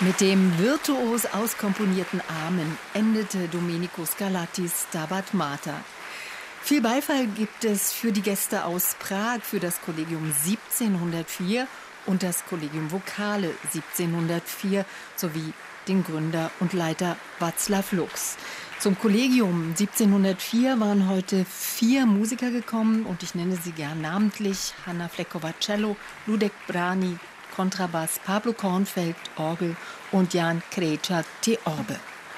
Mit dem virtuos auskomponierten Amen endete Domenico Scarlattis Stabat Mater. Viel Beifall gibt es für die Gäste aus Prag, für das Kollegium 1704 und das Kollegium Vokale 1704 sowie den Gründer und Leiter Václav Lux. Zum Kollegium 1704 waren heute 4 Musiker gekommen und ich nenne sie gern namentlich: Hanna Fleckova Cello, Ludek Brani Kontrabass, Pablo Kornfeld Orgel und Jan Krejča Theorbe.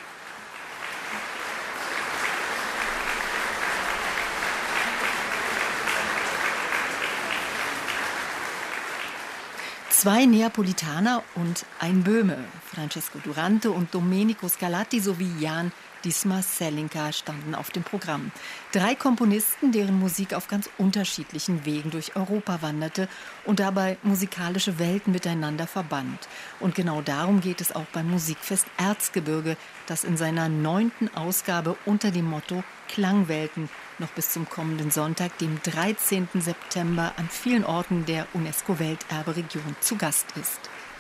Zwei Neapolitaner und ein Böhme, Francesco Durante und Domenico Scarlatti sowie Jan Disma Selinka standen auf dem Programm. 3 Komponisten, deren Musik auf ganz unterschiedlichen Wegen durch Europa wanderte und dabei musikalische Welten miteinander verband. Und genau darum geht es auch beim Musikfest Erzgebirge, das in seiner 9. Ausgabe unter dem Motto Klangwelten noch bis zum kommenden Sonntag, dem 13. September, an vielen Orten der UNESCO-Welterberegion zu Gast ist.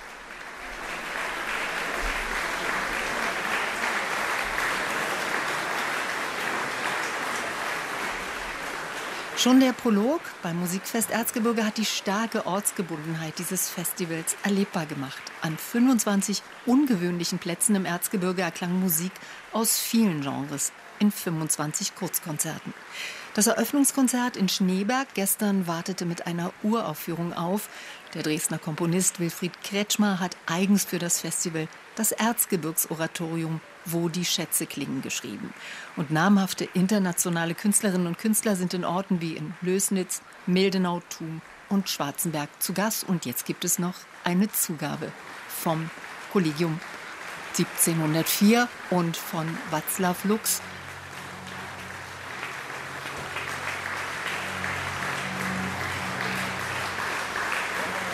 Schon der Prolog beim Musikfest Erzgebirge hat die starke Ortsgebundenheit dieses Festivals erlebbar gemacht. An 25 ungewöhnlichen Plätzen im Erzgebirge erklang Musik aus vielen Genres in 25 Kurzkonzerten. Das Eröffnungskonzert in Schneeberg gestern wartete mit einer Uraufführung auf. Der Dresdner Komponist Wilfried Kretschmer hat eigens für das Festival das Erzgebirgsoratorium Wo die Schätze klingen geschrieben. Und namhafte internationale Künstlerinnen und Künstler sind in Orten wie in Lößnitz, Mildenau, Thun und Schwarzenberg zu Gast. Und jetzt gibt es noch eine Zugabe vom Kollegium 1704 und von Václav Lux.